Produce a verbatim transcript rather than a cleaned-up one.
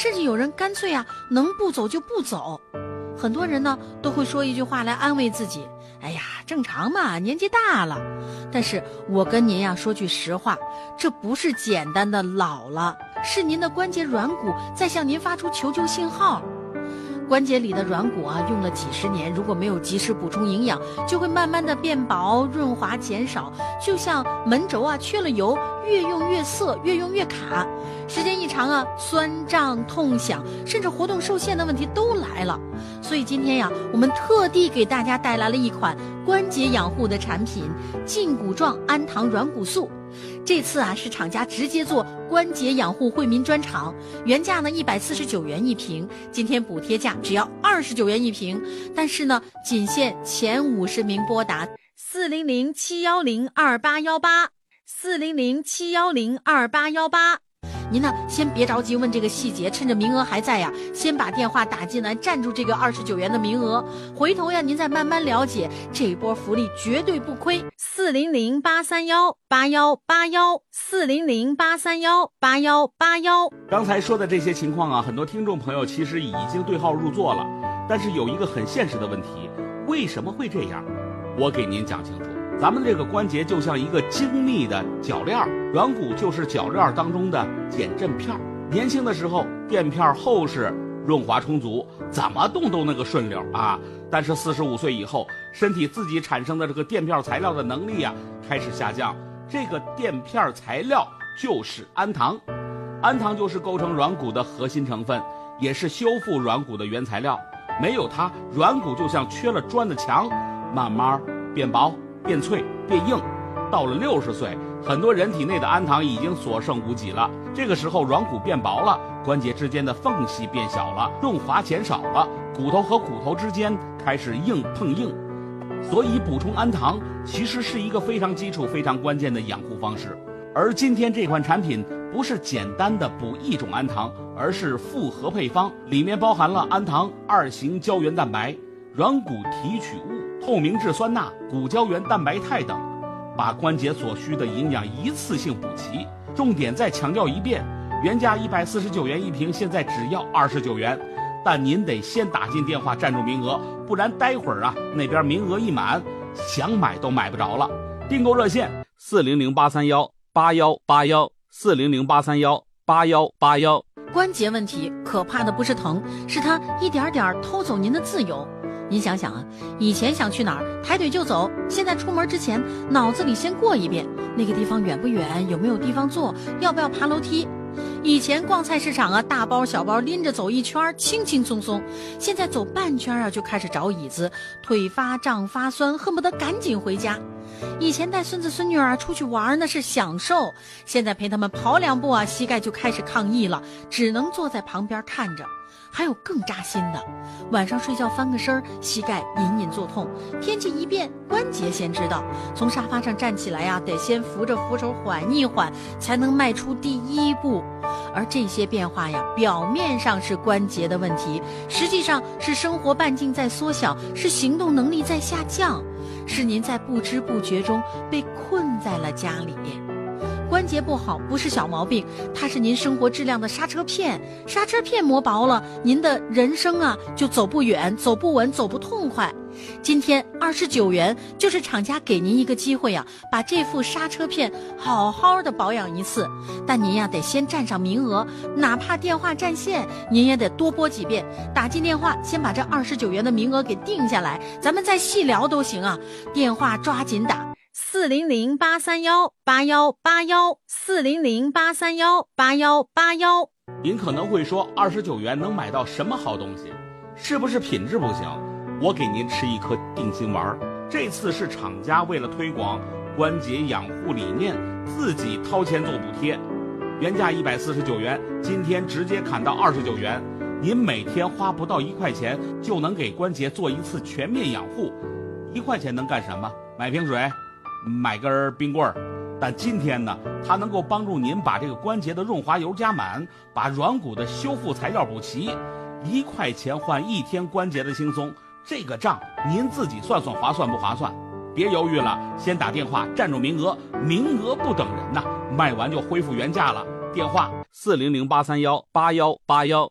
甚至有人干脆啊能不走就不走。很多人呢都会说一句话来安慰自己，哎呀，正常嘛，年纪大了。但是我跟您呀说句实话，这不是简单的老了，是您的关节软骨在向您发出求救信号。关节里的软骨啊，用了几十年，如果没有及时补充营养，就会慢慢的变薄、润滑减少，就像门轴啊缺了油，越用越涩，越用越卡。时间一长啊，酸胀、痛响，甚至活动受限的问题都来了。所以今天呀，我们特地给大家带来了一款关节养护的产品——胫骨状氨糖软骨素。这次啊是厂家直接做关节养护惠民专场，原价呢一百四十九元一瓶，今天补贴价只要二十九元一瓶，但是呢仅限前五十名拨打四零零七幺零二八幺八四零零七幺零二八幺八。您呢先别着急问这个细节，趁着名额还在呀，先把电话打进来，占住这个二十九元的名额，回头呀您再慢慢了解，这一波福利绝对不亏。四零零八三幺八幺八幺四零零八三幺八幺八幺。 刚才说的这些情况啊，很多听众朋友其实已经对号入座了，但是有一个很现实的问题，为什么会这样？我给您讲清楚。咱们这个关节就像一个精密的铰链，软骨就是铰链当中的减震片。年轻的时候垫片厚实，润滑充足，怎么动都那个顺溜啊。但是四十五岁以后，身体自己产生的这个垫片材料的能力啊开始下降。这个垫片材料就是氨糖，氨糖就是构成软骨的核心成分，也是修复软骨的原材料。没有它，软骨就像缺了砖的墙，慢慢变薄、变脆、变硬。到了六十岁，很多人体内的氨糖已经所剩无几了。这个时候软骨变薄了，关节之间的缝隙变小了，润滑减少了，骨头和骨头之间开始硬碰硬。所以补充氨糖其实是一个非常基础、非常关键的养护方式。而今天这款产品不是简单的补一种氨糖，而是复合配方，里面包含了氨糖、二型胶原蛋白、软骨提取物、透明质酸钠、骨胶原蛋白肽等，把关节所需的营养一次性补齐。重点再强调一遍，原价一百四十九元一瓶，现在只要二十九元。但您得先打进电话占住名额，不然待会儿啊那边名额一满，想买都买不着了。订购热线四零零八三幺八幺八幺四零零八三幺八幺八幺。 关节问题可怕的不是疼，是它一点点偷走您的自由。您想想啊，以前想去哪儿抬腿就走，现在出门之前脑子里先过一遍那个地方远不远，有没有地方坐，要不要爬楼梯。以前逛菜市场啊，大包小包拎着走一圈轻轻松松，现在走半圈啊就开始找椅子，腿发胀发酸，恨不得赶紧回家。以前带孙子孙女儿出去玩那是享受，现在陪他们跑两步啊，膝盖就开始抗议了，只能坐在旁边看着。还有更扎心的，晚上睡觉翻个身，膝盖隐隐作痛，天气一变关节先知道，从沙发上站起来呀、啊，得先扶着扶手缓一缓，才能迈出第一步。而这些变化呀，表面上是关节的问题，实际上是生活半径在缩小，是行动能力在下降，是您在不知不觉中被困在了家里。关节不好不是小毛病，它是您生活质量的刹车片，刹车片磨薄了，您的人生啊就走不远，走不稳，走不痛快。今天二十九元就是厂家给您一个机会啊，把这副刹车片好好的保养一次。但您呀得先占上名额，哪怕电话占线，您也得多拨几遍，打进电话先把这二十九元的名额给定下来，咱们再细聊都行啊。电话抓紧打。四零零八三幺八幺八幺四零零八三幺八幺八幺。 您可能会说，二十九元能买到什么好东西？是不是品质不行？我给您吃一颗定心丸。这次是厂家为了推广关节养护理念，自己掏钱做补贴，原价一百四十九元，今天直接砍到二十九元。您每天花不到一块钱，就能给关节做一次全面养护。一块钱能干什么？买瓶水，买根冰棍儿。但今天呢，它能够帮助您把这个关节的润滑油加满，把软骨的修复材料补齐。一块钱换一天关节的轻松，这个账您自己算算划算不划算？别犹豫了，先打电话占住名额，名额不等人呐，卖完就恢复原价了。电话四零零八三幺八幺八幺。